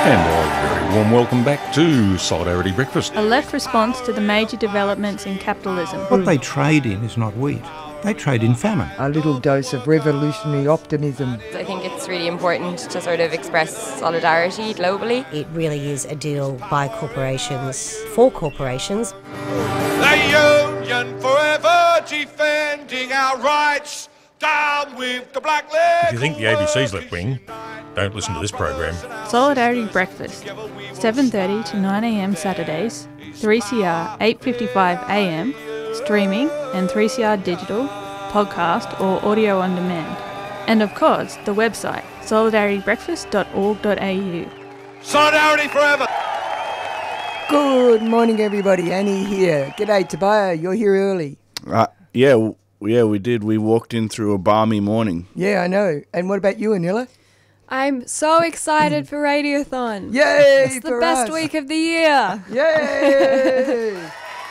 And a very warm welcome back to Solidarity Breakfast. A left response to the major developments in capitalism. What they trade in is not wheat. They trade in famine. A little dose of revolutionary optimism. I think it's really important to sort of express solidarity globally. It really is a deal by corporations, for corporations. The Union forever defending our rights. Down with the black leg. If you think the ABC's left wing, don't listen to this program. Solidarity Breakfast, 7:30 to 9am Saturdays, 3CR 8:55 AM, streaming and 3CR digital, podcast or audio on demand. And of course, the website solidaritybreakfast.org.au. Solidarity forever. Good morning, everybody. Annie here. G'day, Tobiah. You're here early. Yeah, we did. We walked in through a balmy morning. Yeah, I know. And what about you, Anila? I'm so excited for Radiothon. Yay! It's the best week of the year. Yay!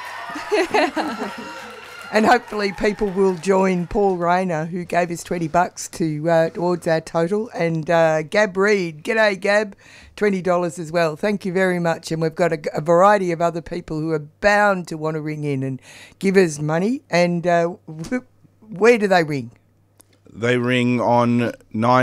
And hopefully people will join Paul Rayner, who gave us $20 towards our total, and Gab Reid. G'day, Gab. $20 as well. Thank you very much. And we've got a variety of other people who are bound to want to ring in and give us money. And where do they ring? They ring on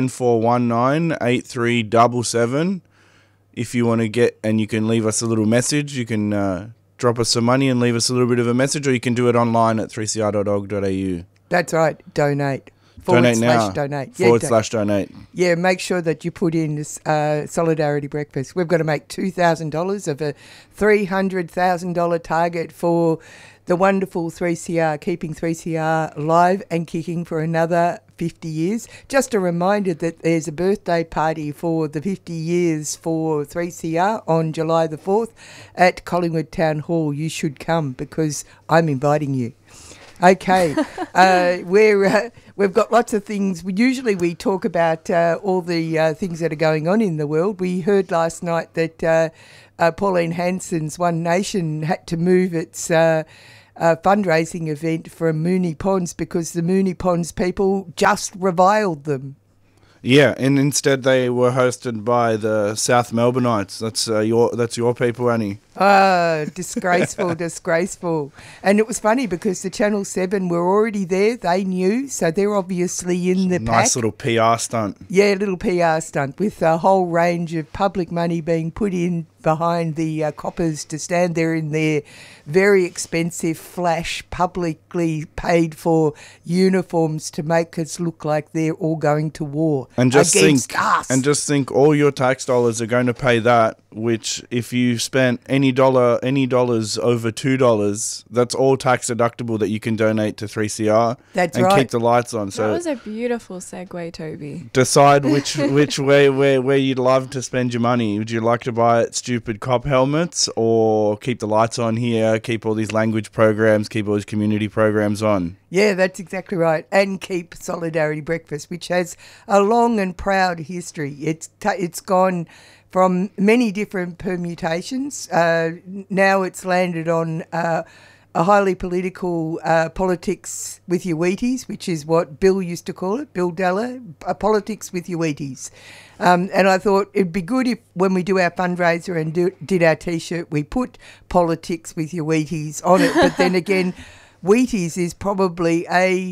9419-8377. If you want to get, and you can leave us a little message, you can drop us some money and leave us a little bit of a message, or you can do it online at 3cr.org.au. That's right. Donate. Donate now. Donate. /donate. Yeah, make sure that you put in this Solidarity Breakfast. We've got to make $2,000 of a $300,000 target for the wonderful 3CR, keeping 3CR live and kicking for another 50 years. Just a reminder that there's a birthday party for the 50 years for 3CR on July the 4th at Collingwood Town Hall. You should come because I'm inviting you. Okay, we've got lots of things. Usually we talk about all the things that are going on in the world. We heard last night that Pauline Hanson's One Nation had to move its fundraising event from Moonee Ponds because the Moonee Ponds people just reviled them. Yeah, and instead they were hosted by the South Melbourneites. That's your people, Annie. Disgraceful, disgraceful. And it was funny because the Channel 7 were already there. They knew, so they're obviously in the pack. Nice little PR stunt. Yeah, little PR stunt with a whole range of public money being put in behind the coppers to stand there in their very expensive flash publicly paid for uniforms to make us look like they're all going to war against us. And just think all your tax dollars are going to pay that, which if you spent any dollars over $2, that's all tax deductible that you can donate to 3CR. That's and right. Keep the lights on. So that was a beautiful segue, Toby. Decide which way where you'd love to spend your money. Would you like to buy stupid cop helmets or keep the lights on here, keep all these language programs, keep all these community programs on? Yeah, that's exactly right. And keep Solidarity Breakfast, which has a long and proud history. It's gone from many different permutations. Now it's landed on a highly political politics with your Wheaties, which is what Bill used to call it, Bill Della, politics with your Wheaties. And I thought it'd be good if when we do our fundraiser and did our T-shirt, we put politics with your Wheaties on it. But then again, Wheaties is probably a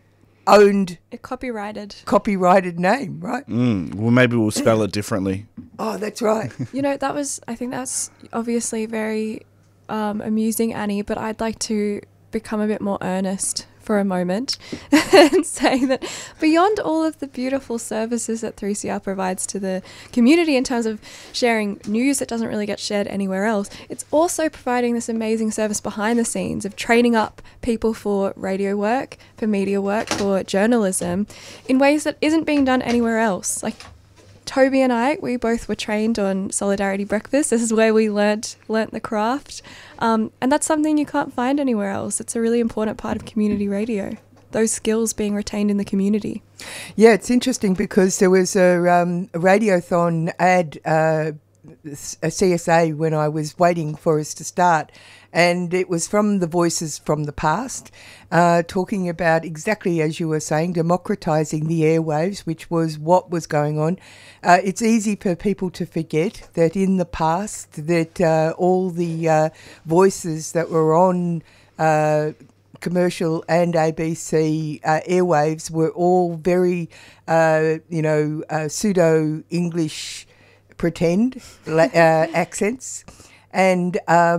copyrighted name, right? Well, maybe we'll spell it differently. Oh, that's right. You know, I think that's obviously very amusing, Annie, but I'd like to become a bit more earnest for a moment and say that beyond all of the beautiful services that 3CR provides to the community in terms of sharing news that doesn't really get shared anywhere else, it's also providing this amazing service behind the scenes of training up people for radio work, for media work, for journalism in ways that isn't being done anywhere else. Like Toby and I, we both were trained on Solidarity Breakfast. This is where we learnt the craft. And that's something you can't find anywhere else. It's a really important part of community radio, those skills being retained in the community. Yeah, it's interesting because there was a Radiothon ad a CSA when I was waiting for us to start, and it was from the Voices from the Past, talking about exactly as you were saying, democratising the airwaves, which was what was going on. It's easy for people to forget that in the past that all the voices that were on commercial and ABC airwaves were all very, pseudo-English pretend accents, and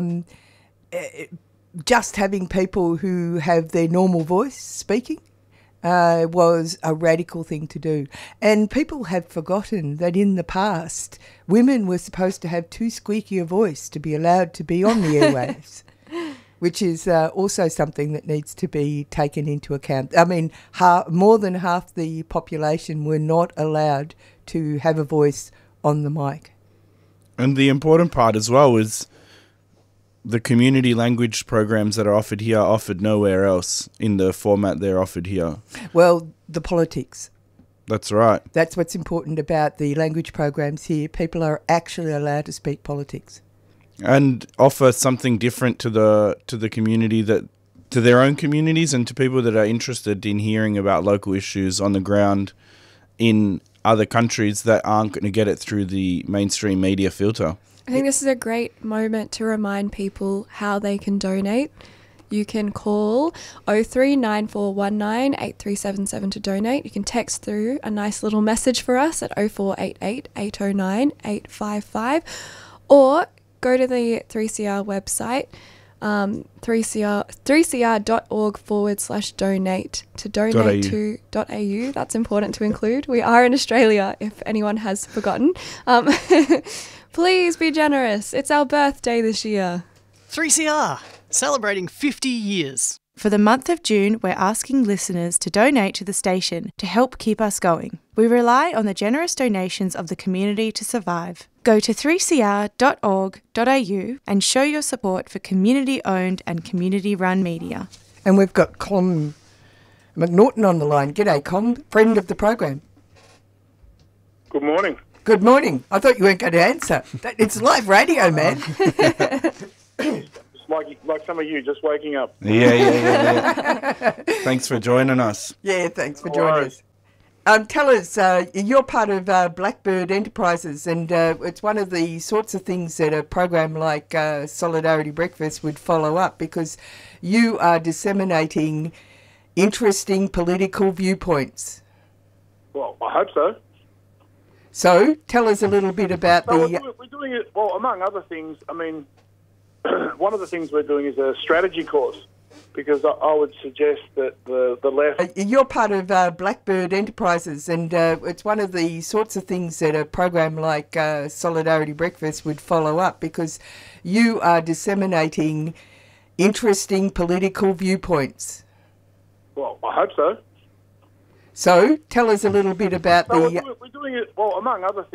just having people who have their normal voice speaking was a radical thing to do. And people have forgotten that in the past, women were supposed to have too squeaky a voice to be allowed to be on the airwaves. Which is also something that needs to be taken into account. I mean, more than half the population were not allowed to have a voice on the mic. And the important part as well is the community language programs that are offered here are offered nowhere else in the format they're offered here. Well, the politics. That's right. That's what's important about the language programs here. People are actually allowed to speak politics. And offer something different to the community, to their own communities, and to people that are interested in hearing about local issues on the ground in other countries that aren't going to get it through the mainstream media filter. I think this is a great moment to remind people how they can donate. You can call 039419 8377 to donate. You can text through a nice little message for us at 0488 809 855, or go to the 3CR website, 3cr.org/donate to donate to .au. That's important to include. We are in Australia, if anyone has forgotten. Please be generous. It's our birthday this year. 3CR, celebrating 50 years. For the month of June, we're asking listeners to donate to the station to help keep us going. We rely on the generous donations of the community to survive. Go to 3cr.org.au and show your support for community-owned and community-run media. And we've got Colin McNaughton on the line. G'day, Colin, friend of the program. Good morning. Good morning. I thought you weren't going to answer. It's live radio, man. Like some of you, just waking up. Yeah. Thanks for joining us. Yeah, thanks for joining us. Tell us, you're part of Blackbird Enterprises, and it's one of the sorts of things that a program like Solidarity Breakfast would follow up, because you are disseminating interesting political viewpoints. Well, I hope so. So, tell us a little bit about We're doing it, well, among other things, I mean, one of the things we're doing is a strategy course, because I would suggest that the left... You're part of Blackbird Enterprises, and it's one of the sorts of things that a program like Solidarity Breakfast would follow up, because you are disseminating interesting political viewpoints. Well, I hope so. So, tell us a little bit about We're doing it, well, among other things,